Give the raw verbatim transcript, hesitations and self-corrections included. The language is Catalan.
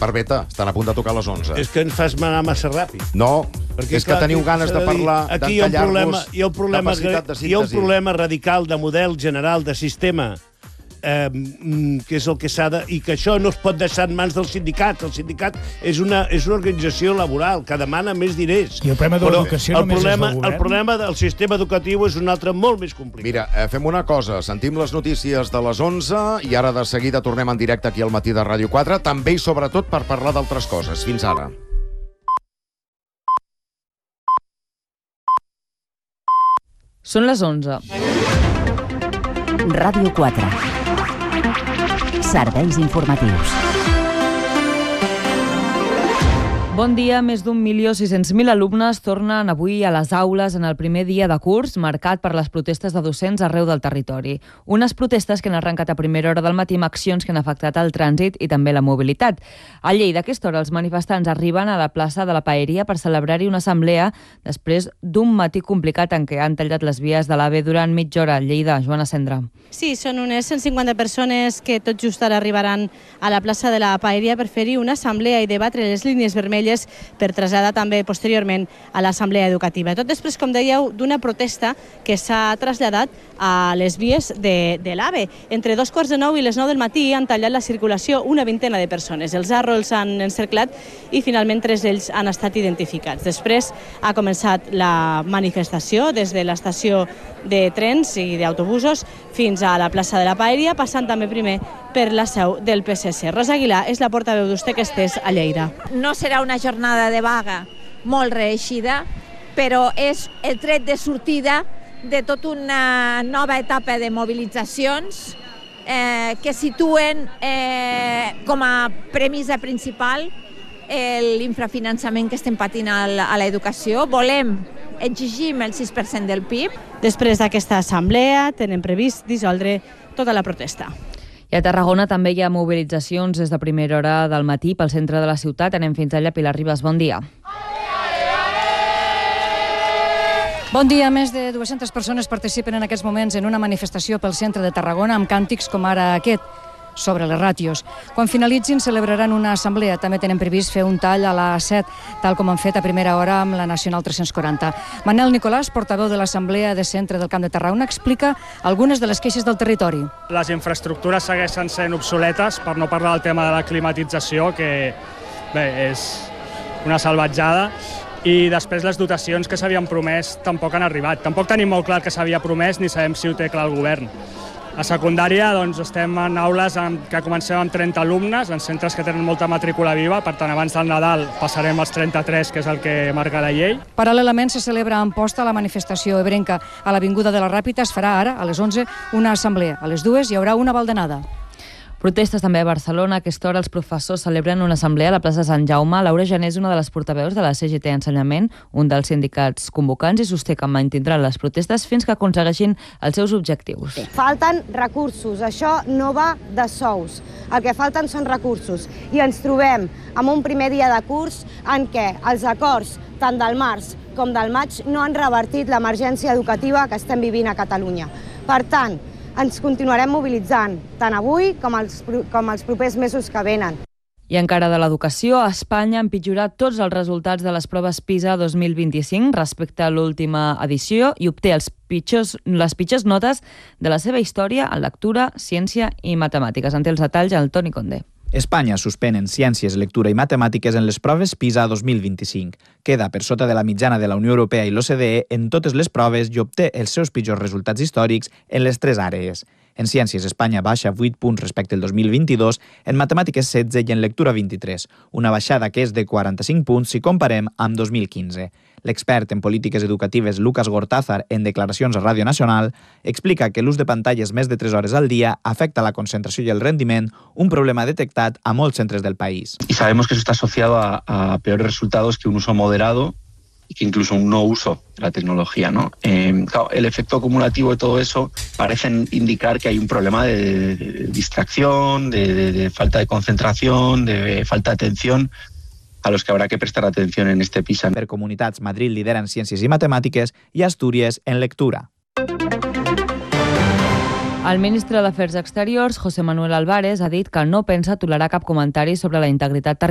per beta, estan a punt de tocar les onze. És que ens fas anar massa ràpid. No, perquè, és clar, que teniu ganes de parlar, d'encallar-vos, capacitat de síntesi. Hi ha un problema radical de model general, de sistema, eh, que és el que s'ha de... I que això no es pot deixar en mans del sindicat. El sindicat és una, és una organització laboral que demana més diners. I el problema de l'educació només és del govern? El problema del sistema educatiu és un altre molt més complicat. Mira, eh, fem una cosa. Sentim les notícies de les onze i ara de seguida tornem en directe aquí al Matí de Ràdio quatre, també i sobretot per parlar d'altres coses. Fins ara. Són les onze. Ràdio quatre. Serveis informatius. Bon dia. Més d'un milió sis-cents mil alumnes tornen avui a les aules en el primer dia de curs, marcat per les protestes de docents arreu del territori. Unes protestes que han arrencat a primera hora del matí amb accions que han afectat el trànsit i també la mobilitat. A Lleida, a aquesta hora, els manifestants arriben a la plaça de la Paeria per celebrar-hi una assemblea després d'un matí complicat en què han tallat les vies de l'AVE durant mitja hora. Lleida, Joana Cendra. Sí, són unes cent cinquanta persones que tot just ara arribaran a la plaça de la Paeria per fer-hi una assemblea i debatre les línies vermelles per traslladar també posteriorment a l'assemblea educativa. Tot després, com dèieu, d'una protesta que s'ha traslladat a les vies de, de l'AVE. Entre dos quarts de nou i les nou del matí han tallat la circulació una vintena de persones. Els arrols han encerclat i finalment tres d'ells han estat identificats. Després ha començat la manifestació des de l'estació de trens i d'autobusos fins a la plaça de la Paeria, passant també primer per la seu del P S C. Rosa Aguilar és la portaveu d'Usté que estés a Lleida. No serà una jornada de vaga molt reeixida, però és el tret de sortida de tota una nova etapa de mobilitzacions eh, que situen eh, com a premissa principal l'infrafinançament que estem patint a l'educació. Volem, exigim el sis per cent del P I B. Després d'aquesta assemblea tenen previst dissoldre tota la protesta. I a Tarragona també hi ha mobilitzacions des de primera hora del matí pel centre de la ciutat. Anem fins allà. Pilar Ribas, bon dia. Bon dia. Més de dues-centes persones participen en aquests moments en una manifestació pel centre de Tarragona amb càntics com ara aquest, sobre les ràtios. Quan finalitzin celebraran una assemblea. També tenen previst fer un tall a la set, tal com han fet a primera hora amb la Nacional tres-cents quaranta. Manel Nicolàs, portaveu de l'Assemblea de Centre del Camp de Tarragona, explica algunes de les queixes del territori. Les infraestructures segueixen sent obsoletes, per no parlar del tema de la climatització, que bé, és una salvatjada. I després les dotacions que s'havien promès tampoc han arribat. Tampoc tenim molt clar que s'havia promès ni sabem si ho té clar el govern. A secundària doncs, estem en aules amb, que comencem amb trenta alumnes, en centres que tenen molta matrícula viva, per tant abans del Nadal passarem als trenta-tres, que és el que marca la llei. Paral·lelament se celebra a Amposta la manifestació ebrenca. A l'Avinguda de la Ràpita es farà ara, a les onze, una assemblea. A les dues hi haurà una baldenada. Protestes també a Barcelona. A aquesta hora els professors celebren una assemblea a la plaça Sant Jaume. Laura Jané és una de les portaveus de la C G T Ensenyament, un dels sindicats convocants, i sosté que mantindran les protestes fins que aconsegueixin els seus objectius. Falten recursos, això no va de sous. El que falten són recursos i ens trobem amb un primer dia de curs en què els acords tant del març com del maig no han revertit l'emergència educativa que estem vivint a Catalunya. Per tant, ens continuarem mobilitzant, tant avui com els, com els propers mesos que venen. I encara de l'educació, a Espanya han empitjorat tots els resultats de les proves PISA dos mil vint-i-cinc respecte a l'última edició i obté els pitjors, les pitjors notes de la seva història en lectura, ciència i matemàtiques. En té els detalls el Toni Condé. Espanya suspèn en ciències, lectura i matemàtiques en les proves PISA dos mil vint-i-cinc. Queda per sota de la mitjana de la Unió Europea i l'O C D E en totes les proves i obté els seus pitjors resultats històrics en les tres àrees. En ciències, Espanya baixa vuit punts respecte al dos mil vint-i-dos, en matemàtiques setze i en lectura vint-i-tres, una baixada que és de quaranta-cinc punts si comparem amb dos mil quinze. L'expert en polítiques educatives Lucas Gortázar, en declaracions a Radio Nacional, explica que l'ús de pantalles més de tres hores al dia afecta la concentració i el rendiment, un problema detectat a molts centres del país. Y sabemos que eso está asociado a, a peores resultados que un uso moderado y que incluso un no uso de la tecnología, ¿no? Eh, claro, el efecto acumulativo de todo eso parece indicar que hay un problema de, de, de distracción, de, de, de falta de concentración, de falta de atención, a los que habrá que prestar atención en este PISA. Per comunitats, Madrid lidera en ciències i matemàtiques i Astúries en lectura. El ministre d'Afers Exteriors, José Manuel Álvarez, ha dit que no pensa tolerar cap comentari sobre la integritat territorial